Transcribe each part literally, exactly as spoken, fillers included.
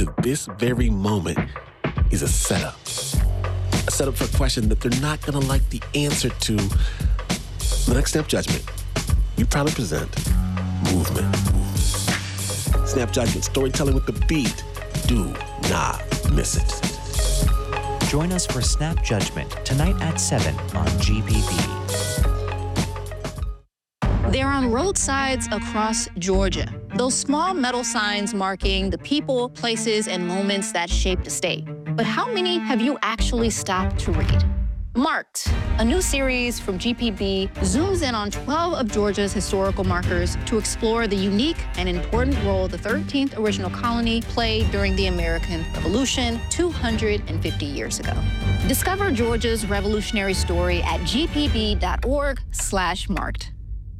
to this very moment is a setup. A setup for a question that they're not going to like the answer to. The next Snap Judgment, we proudly present Movement. Snap Judgment, storytelling with the beat. Do not miss it. Join us for Snap Judgment tonight at seven on G P B. They're on roadsides across Georgia. Those small metal signs marking the people, places, and moments that shaped the state. But how many have you actually stopped to read? Marked, a new series from G P B, zooms in on twelve of Georgia's historical markers to explore the unique and important role the thirteenth original colony played during the American Revolution two hundred fifty years ago. Discover Georgia's revolutionary story at gpb.org slash marked.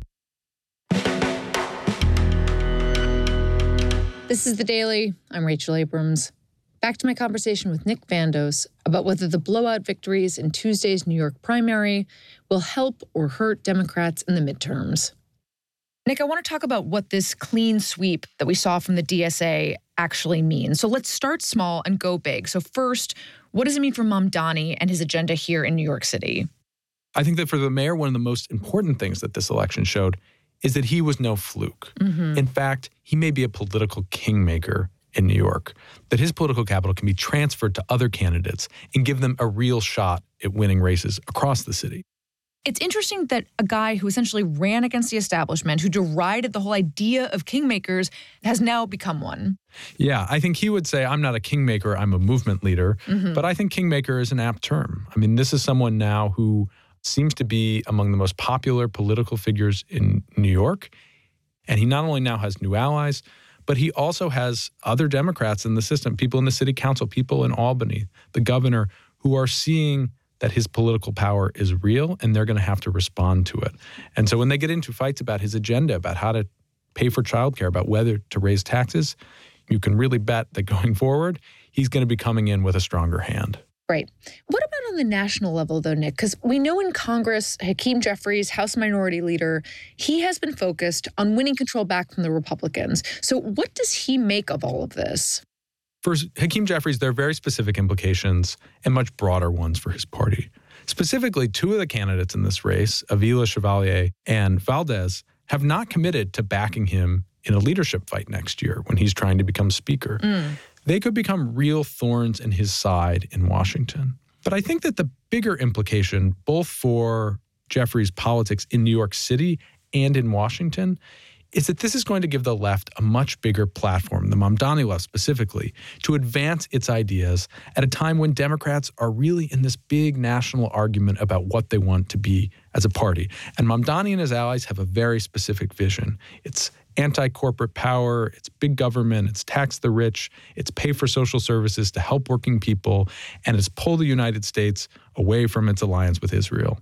This is The Daily. I'm Rachel Abrams. Back to my conversation with Nick Vandos about whether the blowout victories in Tuesday's New York primary will help or hurt Democrats in the midterms. Nick, I want to talk about what this clean sweep that we saw from the D S A actually means. So let's start small and go big. So first, what does it mean for Mamdani and his agenda here in New York City? I think that for the mayor, one of the most important things that this election showed is that he was no fluke. Mm-hmm. In fact, he may be a political kingmaker in New York, that his political capital can be transferred to other candidates and give them a real shot at winning races across the city. It's interesting that a guy who essentially ran against the establishment, who derided the whole idea of kingmakers, has now become one. Yeah, I think he would say, I'm not a kingmaker, I'm a movement leader. Mm-hmm. But I think kingmaker is an apt term. I mean, this is someone now who seems to be among the most popular political figures in New York. And he not only now has new allies, but he also has other Democrats in the system, people in the city council, people in Albany, the governor, who are seeing that his political power is real and they're going to have to respond to it. And so when they get into fights about his agenda, about how to pay for childcare, about whether to raise taxes, you can really bet that going forward, he's going to be coming in with a stronger hand. Right. What about on the national level, though, Nick? Because we know in Congress, Hakeem Jeffries, House Minority Leader, he has been focused on winning control back from the Republicans. So what does he make of all of this? For Hakeem Jeffries, there are very specific implications and much broader ones for his party. Specifically, two of the candidates in this race, Avila Chevalier and Valdez, have not committed to backing him in a leadership fight next year when he's trying to become speaker. Mm. They could become real thorns in his side in Washington. But I think that the bigger implication, both for Jeffries' politics in New York City and in Washington, is that this is going to give the left a much bigger platform, the Mamdani left specifically, to advance its ideas at a time when Democrats are really in this big national argument about what they want to be as a party. And Mamdani and his allies have a very specific vision. It's anti-corporate power, it's big government, it's tax the rich, it's pay for social services to help working people, and it's pull the United States away from its alliance with Israel.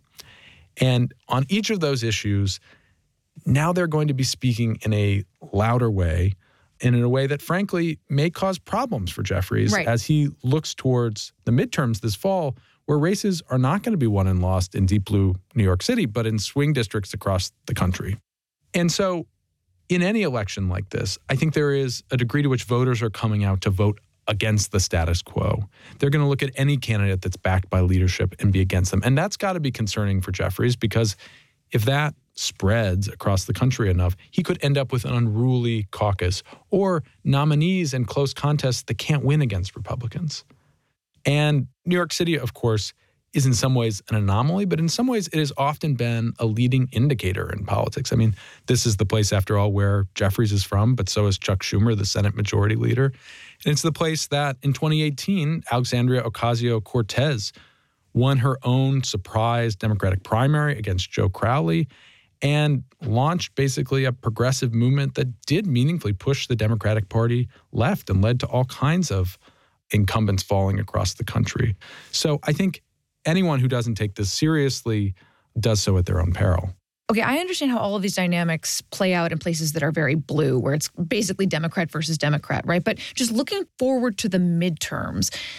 And on each of those issues, now they're going to be speaking in a louder way and in a way that, frankly, may cause problems for Jeffries right. as he looks towards the midterms this fall, where races are not going to be won and lost in deep blue New York City, but in swing districts across the country. And so in any election like this, I think there is a degree to which voters are coming out to vote against the status quo. They're going to look at any candidate that's backed by leadership and be against them. And that's got to be concerning for Jeffries, because if that spreads across the country enough, he could end up with an unruly caucus or nominees in close contests that can't win against Republicans. And New York City, of course, is in some ways an anomaly, but in some ways it has often been a leading indicator in politics. I mean, this is the place, after all, where Jeffries is from, but so is Chuck Schumer, the Senate Majority Leader. And it's the place that in twenty eighteen, Alexandria Ocasio-Cortez won her own surprise Democratic primary against Joe Crowley and launched basically a progressive movement that did meaningfully push the Democratic Party left and led to all kinds of incumbents falling across the country. So I think anyone who doesn't take this seriously does so at their own peril. Okay, I understand how all of these dynamics play out in places that are very blue, where it's basically Democrat versus Democrat, right? But just looking forward to the midterms,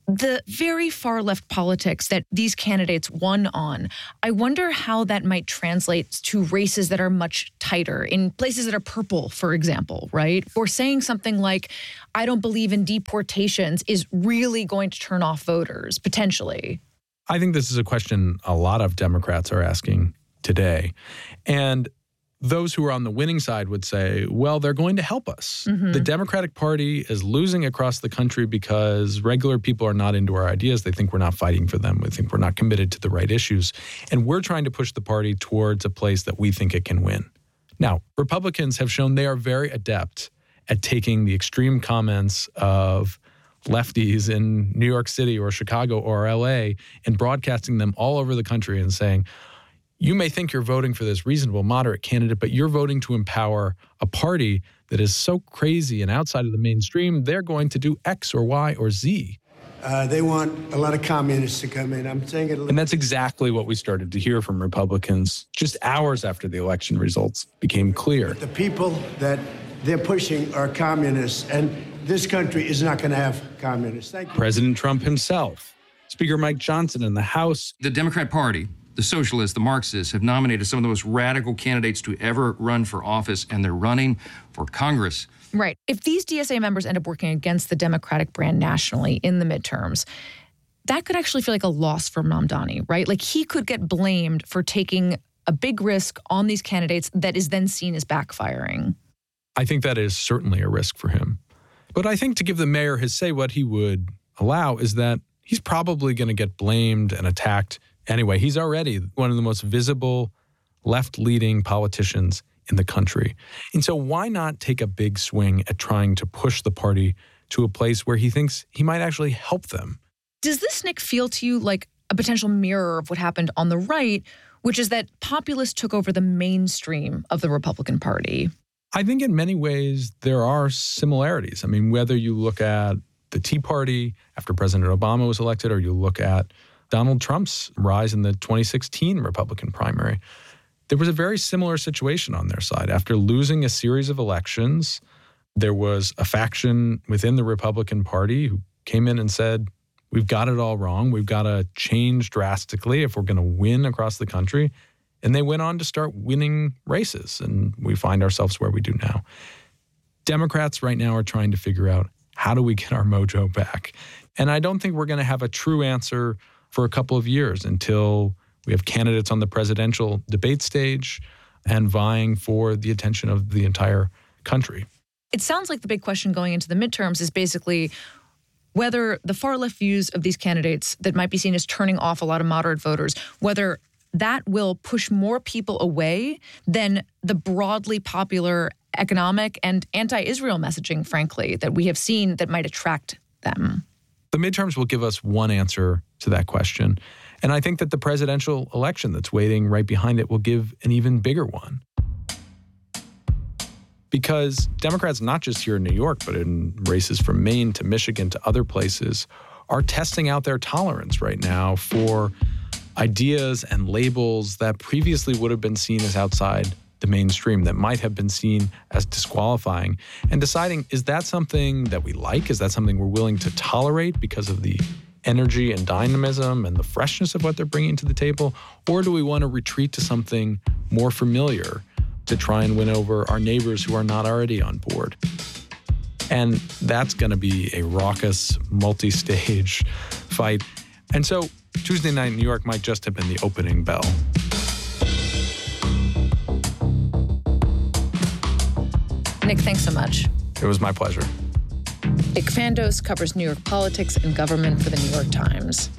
The very far left politics that these candidates won on, I wonder how that might translate to races that are much tighter, in places that are purple, for example, right? Or saying something like, I don't believe in deportations is really going to turn off voters, potentially. I think this is a question a lot of Democrats are asking today. And those who are on the winning side would say, well, they're going to help us. Mm-hmm. The Democratic Party is losing across the country because regular people are not into our ideas. They think we're not fighting for them. They think we're not committed to the right issues. And we're trying to push the party towards a place that we think it can win. Now, Republicans have shown they are very adept at taking the extreme comments of lefties in New York City or Chicago or L A and broadcasting them all over the country and saying, you may think you're voting for this reasonable, moderate candidate, but you're voting to empower a party that is so crazy and outside of the mainstream, they're going to do X or Y or Z. Uh, they want a lot of communists to come in. I'm saying it. And that's exactly what we started to hear from Republicans just hours after the election results became clear. The people that they're pushing are communists, and this country is not going to have communists. Thank you. President Trump himself, Speaker Mike Johnson in the House. The Democrat Party, the socialists, the Marxists have nominated some of the most radical candidates to ever run for office, and they're running for Congress. Right. If these D S A members end up working against the Democratic brand nationally in the midterms, that could actually feel like a loss for Mamdani, right? Like he could get blamed for taking a big risk on these candidates that is then seen as backfiring. I think that is certainly a risk for him. But I think to give the mayor his say, what he would allow is that he's probably going to get blamed and attacked anyway. He's already one of the most visible left-leading politicians in the country. And so why not take a big swing at trying to push the party to a place where he thinks he might actually help them? Does this, Nick, feel to you like a potential mirror of what happened on the right, which is that populists took over the mainstream of the Republican Party? I think in many ways there are similarities. I mean, whether you look at the Tea Party after President Obama was elected, or you look at Donald Trump's rise in the twenty sixteen Republican primary, there was a very similar situation on their side. After losing a series of elections, there was a faction within the Republican Party who came in and said, we've got it all wrong. We've got to change drastically if we're going to win across the country. And they went on to start winning races, and we find ourselves where we do now. Democrats right now are trying to figure out, how do we get our mojo back? And I don't think we're going to have a true answer for a couple of years until we have candidates on the presidential debate stage and vying for the attention of the entire country. It sounds like the big question going into the midterms is basically whether the far left views of these candidates that might be seen as turning off a lot of moderate voters, whether that will push more people away than the broadly popular economic and anti-Israel messaging, frankly, that we have seen that might attract them. The midterms will give us one answer to that question. And I think that the presidential election that's waiting right behind it will give an even bigger one. Because Democrats, not just here in New York, but in races from Maine to Michigan to other places, are testing out their tolerance right now for ideas and labels that previously would have been seen as outside the mainstream, that might have been seen as disqualifying, and deciding, is that something that we like? Is that something we're willing to tolerate because of the energy and dynamism and the freshness of what they're bringing to the table? Or do we want to retreat to something more familiar to try and win over our neighbors who are not already on board? And that's going to be a raucous, multi-stage fight. And so Tuesday night in New York might just have been the opening bell. Nick, thanks so much. It was my pleasure. Nick Fandos covers New York politics and government for the New York Times.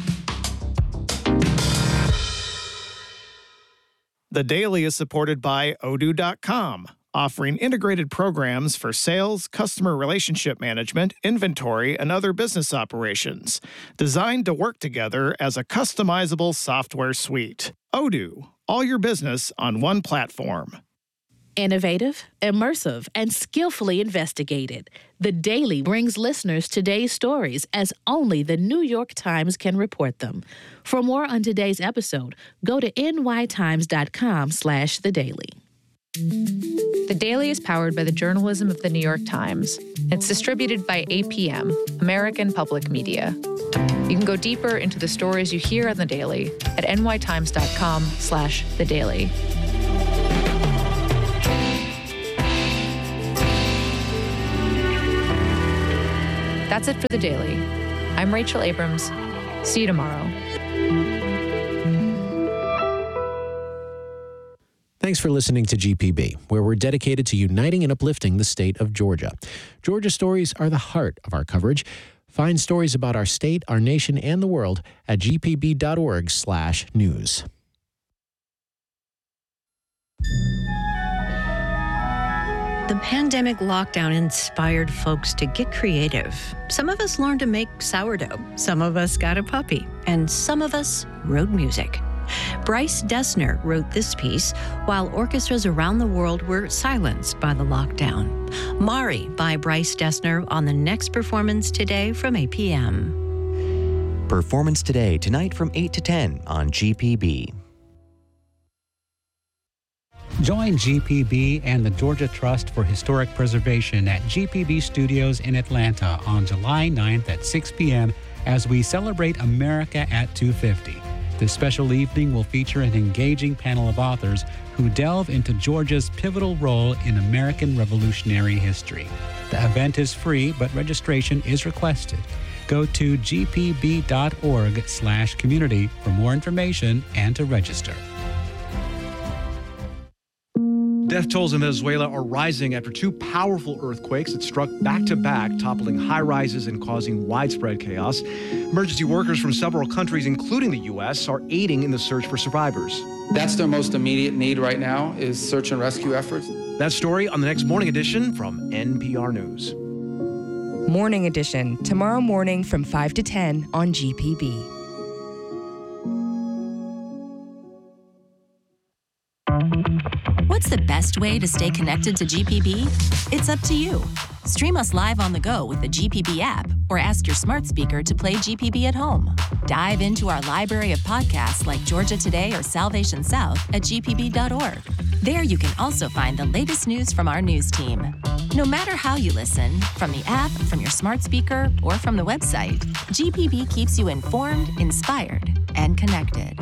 The Daily is supported by Odoo dot com, offering integrated programs for sales, customer relationship management, inventory, and other business operations, designed to work together as a customizable software suite. Odoo, all your business on one platform. Innovative, immersive, and skillfully investigated, The Daily brings listeners today's stories as only the New York Times can report them. For more on today's episode, go to N Y Times dot com slash The Daily. The Daily is powered by the journalism of the New York Times. It's distributed by A P M, American Public Media. You can go deeper into the stories you hear on The Daily at nytimes.com slash The Daily. That's it for The Daily. I'm Rachel Abrams. See you tomorrow. Thanks for listening to G P B, where we're dedicated to uniting and uplifting the state of Georgia. Georgia stories are the heart of our coverage. Find stories about our state, our nation, and the world at g p b dot org slash news. The pandemic lockdown inspired folks to get creative. Some of us learned to make sourdough, some of us got a puppy, and some of us wrote music. Bryce Dessner wrote this piece while orchestras around the world were silenced by the lockdown. Mari by Bryce Dessner on the next performance today from eight p.m. Performance today, tonight from eight to ten on G P B. Join G P B and the Georgia Trust for Historic Preservation at G P B Studios in Atlanta on July ninth at six p.m. as we celebrate America at two fifty. This special evening will feature an engaging panel of authors who delve into Georgia's pivotal role in American Revolutionary history. The event is free, but registration is requested. Go to g p b dot org slash community for more information and to register. Death tolls in Venezuela are rising after two powerful earthquakes that struck back-to-back, toppling high-rises and causing widespread chaos. Emergency workers from several countries, including the U S, are aiding in the search for survivors. That's their most immediate need right now, is search and rescue efforts. That story on the next Morning Edition from N P R News. Morning Edition, tomorrow morning from five to ten on G P B. What's the best way to stay connected to G P B? It's up to you. Stream us live on the go with the G P B app or ask your smart speaker to play G P B at home. Dive into our library of podcasts like Georgia Today or Salvation South at g p b dot org. There you can also find the latest news from our news team. No matter how you listen, from the app, from your smart speaker, or from the website, G P B keeps you informed, inspired, and connected.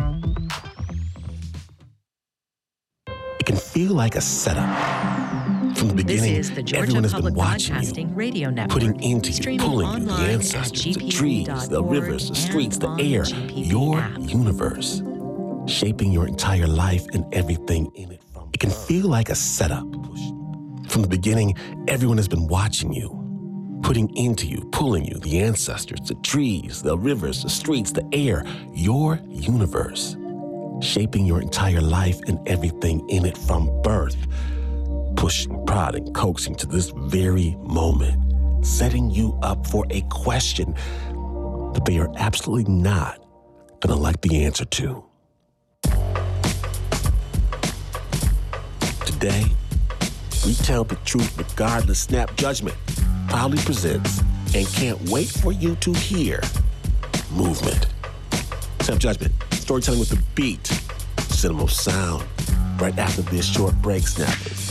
It can feel like a setup. From the beginning, This is the Georgia everyone has Public been watching Broadcasting you, Radio Network. putting into you, Streaming pulling you, the online at ancestors, g p the b trees, dot the org rivers, the streets, the and air, on G P B your app. universe, shaping your entire life and everything in it. From It can feel like a setup. From the beginning, everyone has been watching you, putting into you, pulling you, the ancestors, the trees, the rivers, the streets, the air, your universe, shaping your entire life and everything in it from birth, pushing, prodding, coaxing to this very moment, setting you up for a question that they are absolutely not going to like the answer to. Today, we tell the truth regardless. Snap Judgment proudly presents and can't wait for you to hear Movement. Snap Judgment, storytelling with the beat, cinema sound. Right after this short break, Snappers.